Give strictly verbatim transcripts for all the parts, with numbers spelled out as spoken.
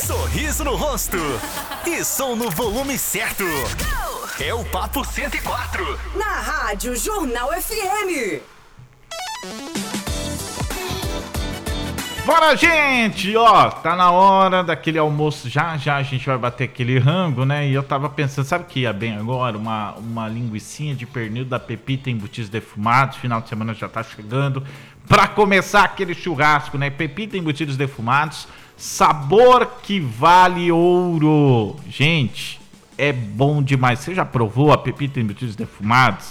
sorriso no rosto e som no volume certo. É o Papo cento e quatro. Na Rádio Jornal F M. Bora, gente! Ó, tá na hora daquele almoço. Já, já a gente vai bater aquele rango, né? E eu tava pensando, sabe o que ia bem agora? Uma, uma linguicinha de pernil da Pepita Embutidos Defumados. Final de semana já tá chegando. Pra começar aquele churrasco, né? Pepita Embutidos Defumados. Sabor que vale ouro. Gente, é bom demais. Você já provou a Pepita Embutidos Defumados?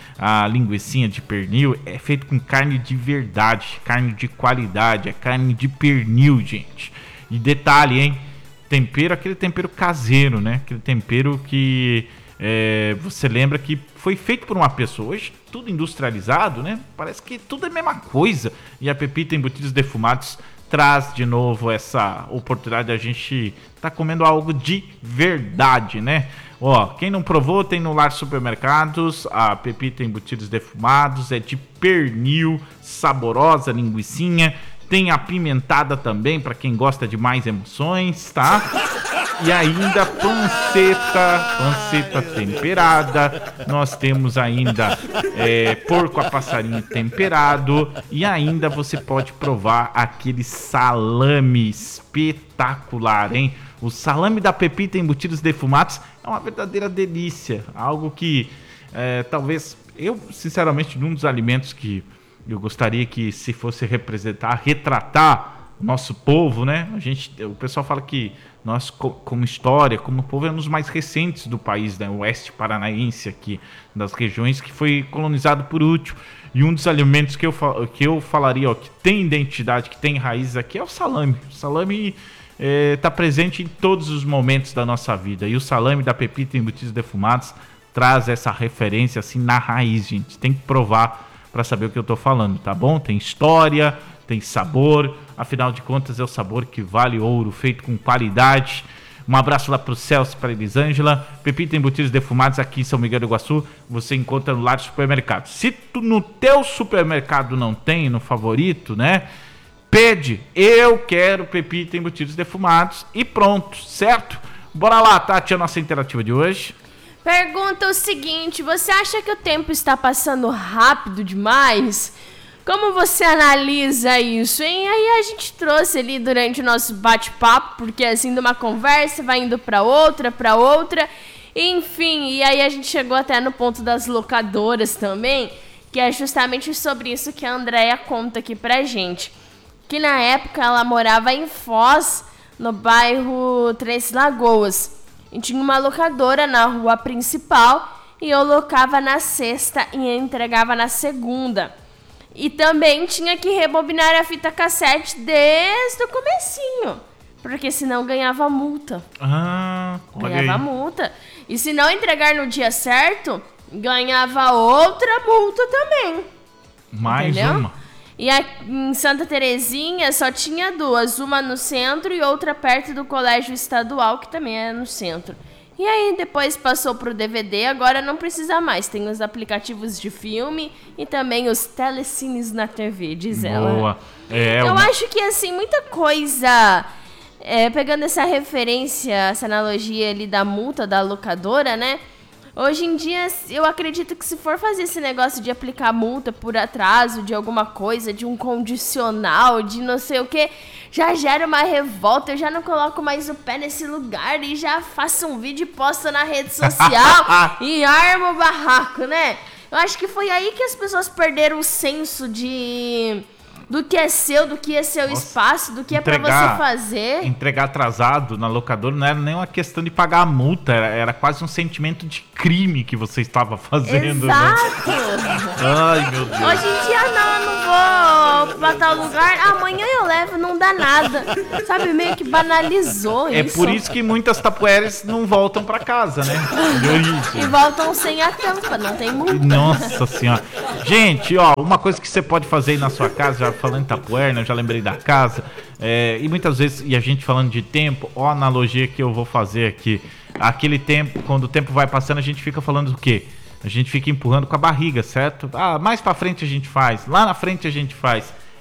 A linguicinha de pernil é feito com carne de verdade, carne de qualidade, é carne de pernil, gente. E detalhe, hein? Tempero, aquele tempero caseiro, né? Aquele tempero que é, você lembra que foi feito por uma pessoa. Hoje, tudo industrializado, né? Parece que tudo é a mesma coisa. E a Pepita Embutidos Defumados traz de novo essa oportunidade de a gente tá comendo algo de verdade, né? Ó, quem não provou, tem no Lar Supermercados, a Pepita Embutidos Defumados, é de pernil, saborosa, linguicinha, tem apimentada também, para quem gosta de mais emoções, tá? E ainda panceta, panceta temperada, nós temos ainda é, porco a passarinho temperado, e ainda você pode provar aquele salame espetacular, hein? O salame da Pepita Embutidos Defumados é uma verdadeira delícia, algo que é, talvez, eu sinceramente, um dos alimentos que eu gostaria que se fosse representar, retratar o nosso povo, né? A gente, o pessoal fala que nós, como história, como povo, é um dos mais recentes do país, né? O oeste paranaense aqui, das regiões que foi colonizado por útil. E um dos alimentos que eu, que eu falaria, ó, que tem identidade, que tem raízes aqui, é o salame. O salame está é, presente em todos os momentos da nossa vida. E o salame da Pepita Embutidos Defumados traz essa referência assim na raiz, gente. Tem que provar para saber o que eu tô falando, tá bom? Tem história, tem sabor, afinal de contas é o sabor que vale ouro, feito com qualidade. Um abraço lá pro Celso, para Elisângela. Pepita Embutidos Defumados aqui em São Miguel do Iguaçu, você encontra no Lar Supermercado. Se tu, no teu supermercado não tem, no favorito, né? Pede, eu quero Pepita Embutidos Defumados e pronto, certo? Bora lá, Tati, a nossa interativa de hoje. Pergunta o seguinte, você acha que o tempo está passando rápido demais? Como você analisa isso, hein? Aí a gente trouxe ali durante o nosso bate-papo, porque assim, de uma conversa vai indo para outra, para outra, enfim, e aí a gente chegou até no ponto das locadoras também, que é justamente sobre isso que a Andréia conta aqui pra gente. Que na época ela morava em Foz, no bairro Três Lagoas. E tinha uma locadora na rua principal e eu locava na sexta e entregava na segunda. E também tinha que rebobinar a fita cassete desde o comecinho, porque senão ganhava multa. Ah, olha ganhava aí. multa. E se não entregar no dia certo, ganhava outra multa também. Mais entendeu? uma. E aqui em Santa Terezinha só tinha duas, uma no centro e outra perto do colégio estadual, que também é no centro. E aí depois passou pro D V D, agora não precisa mais. Tem os aplicativos de filme e também os telecines na T V, diz ela. Boa. É, Eu uma... acho que assim, muita coisa... É, pegando essa referência, essa analogia ali da multa da locadora, né? Hoje em dia, eu acredito que se for fazer esse negócio de aplicar multa por atraso de alguma coisa, de um condicional, de não sei o que, já gera uma revolta. Eu já não coloco mais o pé nesse lugar e já faço um vídeo e posto na rede social e armo o barraco, né? Eu acho que foi aí que as pessoas perderam o senso de... do que é seu, do que é seu Nossa, espaço, do que entregar, é pra você fazer. Entregar atrasado na locadora não era nem uma questão de pagar a multa, era, era quase um sentimento de crime que você estava fazendo. Exato! Né? Ai, meu Deus. Hoje em dia não, eu não vou pra tal lugar, amanhã eu levo, não dá nada. Sabe, meio que banalizou é isso. É por isso que muitas tapueres não voltam pra casa, né? E voltam sem a tampa, não tem multa. Nossa senhora. Gente, ó, uma coisa que você pode fazer aí na sua casa, já falando em tapuera, né? Eu já lembrei da casa, é, e muitas vezes, e a gente falando de tempo, ó a analogia que eu vou fazer aqui. Aquele tempo, quando o tempo vai passando, a gente fica falando do quê? A gente fica empurrando com a barriga, certo? Ah, mais pra frente a gente faz, lá na frente a gente faz.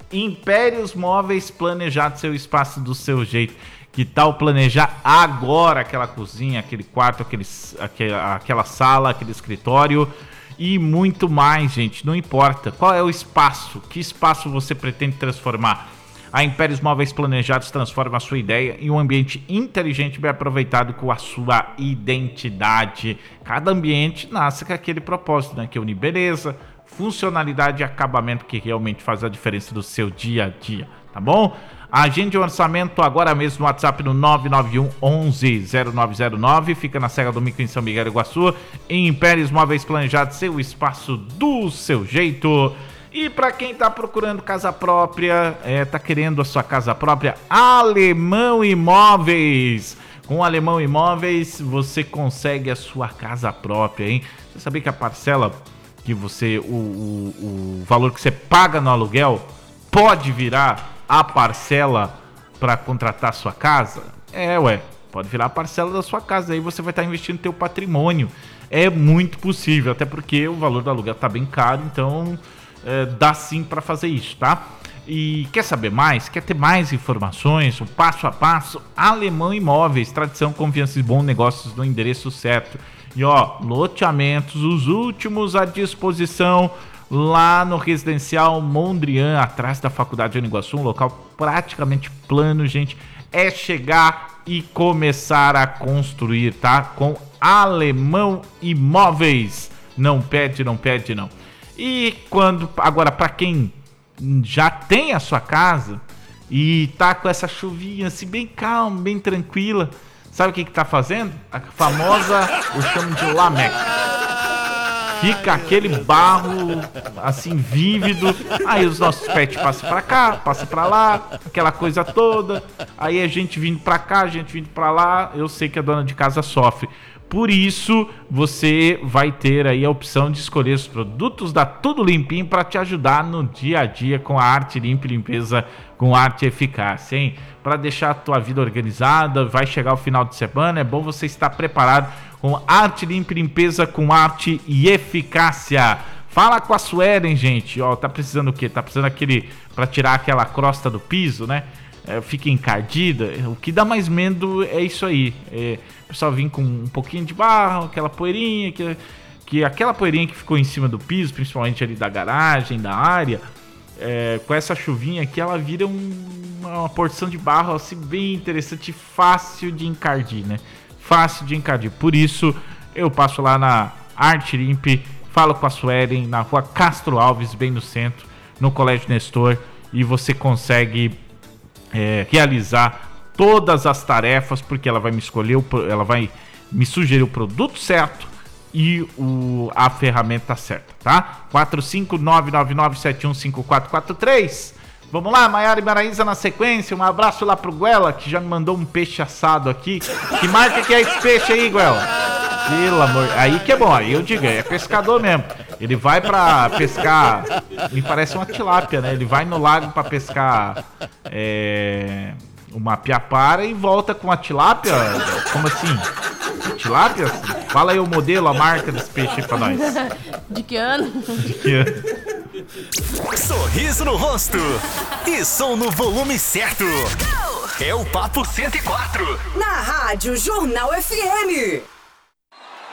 Impérios Móveis Planejados, seu espaço do seu jeito. Que tal planejar agora aquela cozinha, aquele quarto, aquele, aquela, aquela sala, aquele escritório e muito mais, gente. Não importa qual é o espaço, que espaço você pretende transformar. A Impérios Móveis Planejados transforma a sua ideia em um ambiente inteligente bem aproveitado com a sua identidade. Cada ambiente nasce com aquele propósito, né? Que une beleza, funcionalidade e acabamento que realmente faz a diferença do seu dia a dia, tá bom? Agende o orçamento agora mesmo no WhatsApp no nove nove um onze zero nove zero nove. Fica na Serra do Mico, em São Miguel do Iguaçu. Em Impérios Móveis Planejados, seu espaço do seu jeito. E para quem tá procurando casa própria, é, tá querendo a sua casa própria, Alemão Imóveis. Com Alemão Imóveis, você consegue a sua casa própria, hein? Você sabia que a parcela que você, o, o, o valor que você paga no aluguel pode virar a parcela para contratar a sua casa? É, ué, pode virar a parcela da sua casa, aí você vai estar investindo no teu patrimônio. É muito possível, até porque o valor do aluguel tá bem caro, então é, dá sim para fazer isso, tá? E quer saber mais? Quer ter mais informações? O passo a passo? Alemão Imóveis, tradição, confiança e bons negócios no endereço certo. E ó, loteamentos, os últimos à disposição lá no Residencial Mondrian, atrás da Faculdade de Uniguaçu, um local praticamente plano, gente. É chegar e começar a construir, tá? Com Alemão Imóveis. Não pede, não pede, não. E quando, agora, para quem já tem a sua casa e tá com essa chuvinha assim, bem calma, bem tranquila, sabe o que que tá fazendo? A famosa, eu chamo de lameca. Fica aquele barro assim vívido, aí os nossos pets passam pra cá, passam pra lá, aquela coisa toda, aí a gente vindo pra cá, a gente vindo pra lá, eu sei que a dona de casa sofre. Por isso, você vai ter aí a opção de escolher os produtos da Tudo Limpinho para te ajudar no dia a dia com a Arte Limpa e Limpeza com arte e eficácia, hein? Para deixar a tua vida organizada, vai chegar o final de semana, é bom você estar preparado com Arte Limpa e Limpeza com arte e eficácia. Fala com a Suelen, gente, ó, tá precisando o quê? Tá precisando aquele, para tirar aquela crosta do piso, né? É, fica encardida. O que dá mais medo é isso aí. É, o pessoal vem com um pouquinho de barro, aquela poeirinha, que, que aquela poeirinha que ficou em cima do piso, principalmente ali da garagem, da área, é, com essa chuvinha aqui, ela vira um, uma porção de barro assim, bem interessante, fácil de encardir, né? Fácil de encardir. Por isso, eu passo lá na Arte Limpe, falo com a Suelen, na rua Castro Alves, bem no centro, no Colégio Nestor, e você consegue É, realizar todas as tarefas, porque ela vai me escolher, o, ela vai me sugerir o produto certo e o, a ferramenta certa, tá? quatro cinco nove nove nove sete um cinco quatro quatro três. Vamos lá, Maiara e Maraísa na sequência. Um abraço lá pro Guela, que já me mandou um peixe assado aqui. Que marca que é esse peixe aí, Guela? Pelo amor, aí que é bom, aí eu digo, é pescador mesmo. Ele vai pra pescar, me parece uma tilápia, né? Ele vai no lago pra pescar é, uma piapara e volta com a tilápia. Como assim? Tilápia? Fala aí o modelo, a marca desse peixe aí pra nós. De que ano? De que ano? Sorriso no rosto e som no volume certo. É o Papo cento e quatro. Na Rádio Jornal F M.